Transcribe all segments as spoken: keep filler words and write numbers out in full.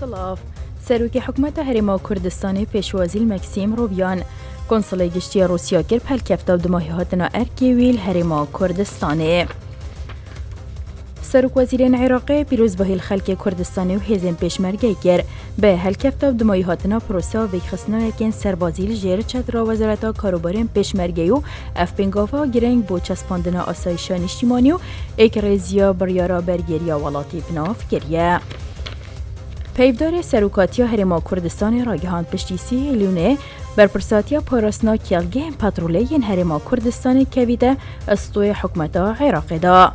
سلاف سروک حکومت هرما کردستان پیشوازی مکسیم روبیان کنسول گشتی روسیا گر پل کفتاب دماهی هاتنا ارکی ویل هرما کردستانه سروک وزیرین عراقی پیروز بهیل خلک کردستانی و هزین پیشمرگی گر به هل کفتاب دماهی هاتنا پروسا و خصنا یکن سربازیل جیر چترا وزارتا کاروبارین پیشمرگی و اف پنگافا گرنگ بو چسپاندنا آسایشان اجتماعی و اکریزیا بریارا برگیریا ولاتی بناف گریه. پیودار سروکاتیا هرما کردستان راگهان پشتی سی ایلونه برپرساتیا پاراسنا کلگه پاترولین هرما کردستان کویده استوی حکمتا عراق دا.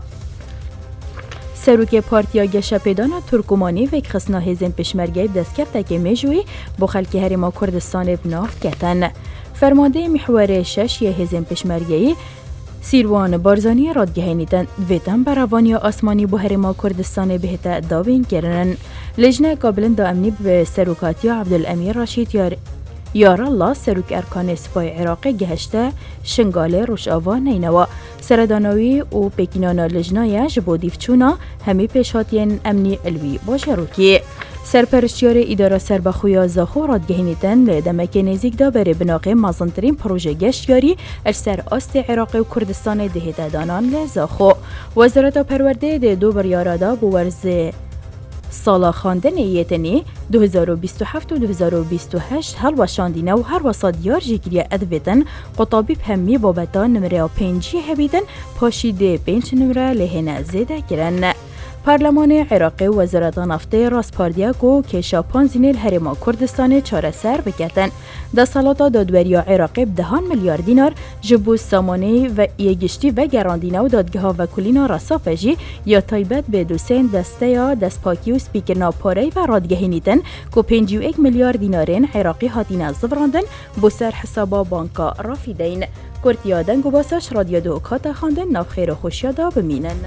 سروک پارتیا گشپیدانا ترکمانی و خصنا هزین پشمرگی دست کرده که میجوی با خلک هرما کردستان بناف کتن. فرمانده محور شش یه هزین پشمرگی سیروان بارزانی رادگهینیدن ویتن براوانی آسمانی بو هرما کردستان بهتا داوین کرنن. لجنه قابلن دا امنی به سروکاتیا عبدالامیر راشید یار یار الله سروک ارکان سپاه عراقی گهشته شنگاله روشاوا نینوا سردانوی و پکینانا لجنه جبو دیفچونا همی پیشاتین امنی الوی باشه روکی. سرپرستیار اداره سربخویا زاخو رادگهینیدن لدمک نزیک دا بره بناقه مازنترین پروژه گشتیاری اجسر آست عراق و کردستان دهیده دانان لزاخو. وزارت پرورده ده دو بریاره دا بو ورز سالا خواندن ایتنی دو هزار و بیست و هفت و دو هزار و بیست و هشت هل وشاندینه و هر وسط دیار جگری ادویدن قطابی همی بابتا نمره پنجی هبیدن پاشیده پنج نمره لهنه زیده گرن. پارلمان عراقی وزارت نفت راسپاردیا گو که شاپان زینل هرما کردستان چاره سر بکتن. دا سالاتا دادوریا عراقی بدهان میلیارد دینار جبو سامانه و یگشتی و گراندینه و دادگه ها و کلینا راسافجی یا تایبت به دوسین دسته یا دستپاکی و سپیکرنا پاره و رادگهی نیتن که پنجی و یک میلیارد دینارین عراقی هاتین زبراندن بو سر حسابا بانکا رافیدین. کرتیادن گو باسش رادیو دو کاتا خواندن ناف خیر و خوشیادا بمینن.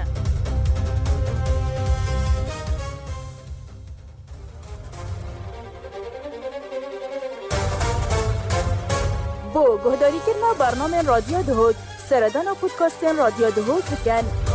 بو گهداری کرنا برنامه رادیو دهوت سردان و پودکاستین رادیو دهوت بکن.